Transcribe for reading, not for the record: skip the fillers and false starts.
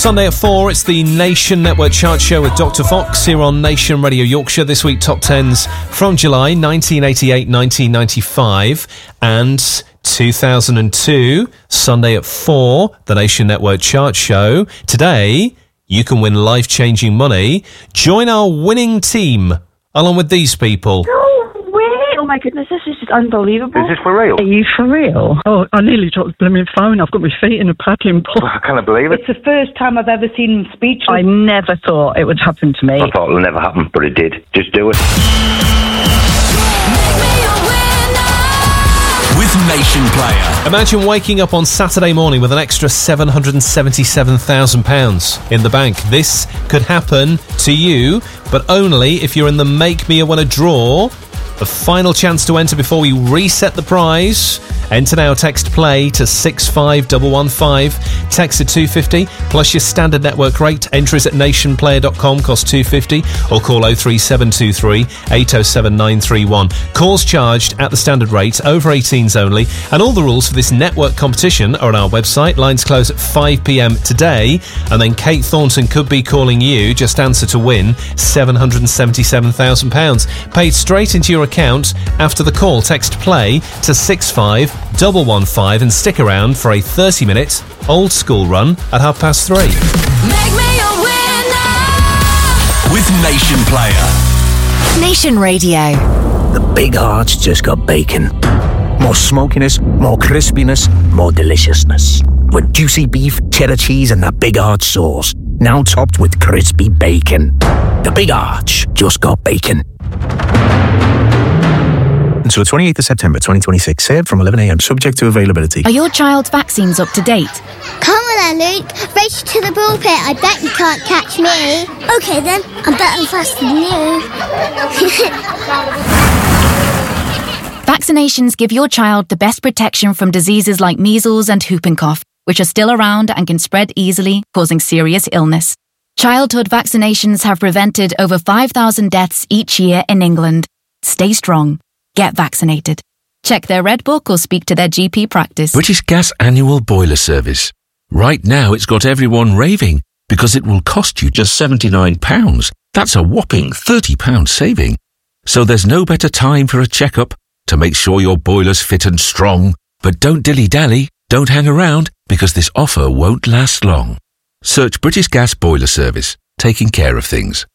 Sunday at 4, it's the Nation Network Chart Show with Dr. Fox here on Nation Radio Yorkshire. This week, top 10s from July 1988, 1995 and 2002. Sunday at 4, the Nation Network Chart Show. Today, you can win life-changing money. Join our winning team along with these people. Oh my goodness, this is just unbelievable. Is this for real? Are you for real? Oh, I nearly dropped the blooming phone. I've got my feet in a paddling pool. I can't believe it. It's the first time I've ever seen him speechless. I never thought it would happen to me. I thought it'll never happen, but it did. Just do it. With Nation Player. Imagine waking up on Saturday morning with an extra £777,000 in the bank. This could happen to you, but only if you're in the Make Me a Winner draw. The final chance to enter before we reset the prize. Enter now, text PLAY to 65115. Text to 250 plus your standard network rate. Entries at nationplayer.com, cost £2.50, or call 03723 807 931. Calls charged at the standard rate, over 18s only, and all the rules for this network competition are on our website. Lines close at 5 p.m. today, and then Kate Thornton could be calling you. Just answer to win £777,000 paid straight into your account after the call. Text PLAY to 65115 and stick around for a 30-minute old school run at 3:30. Make me a winner with Nation Player. Nation Radio. The Big Arch just got bacon. More smokiness, more crispiness, more deliciousness. With juicy beef, cheddar cheese and that Big Arch sauce. Now topped with crispy bacon. The Big Arch just got bacon. Until 28th of September 2026. Served from 11 a.m. Subject to availability. Are your child's vaccines up to date? Come on then, Luke. Race to the pulpit. I bet you can't catch me. Okay then, I'm better and faster than you. Vaccinations give your child the best protection from diseases like measles and whooping cough, which are still around and can spread easily, causing serious illness. Childhood vaccinations have prevented over 5,000 deaths each year in England. Stay strong. Get vaccinated. Check their Red Book or speak to their GP practice. British Gas annual boiler service. Right now it's got everyone raving because it will cost you just £79. That's a whopping £30 saving. So there's no better time for a checkup to make sure your boiler's fit and strong. But don't dilly-dally, don't hang around, because this offer won't last long. Search British Gas Boiler Service, taking care of things.